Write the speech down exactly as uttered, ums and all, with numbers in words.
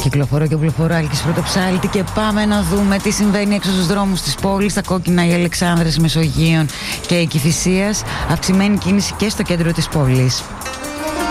Κυκλοφορώ και οπλοφορώ Άλκης Πρωτοψάλτη και πάμε να δούμε τι συμβαίνει έξω στους δρόμους της πόλης. Στα κόκκινα η Αλεξάνδρας, Μεσογείων και η Κηφισίας. Αυξημένη κίνηση και στο κέντρο της πόλης.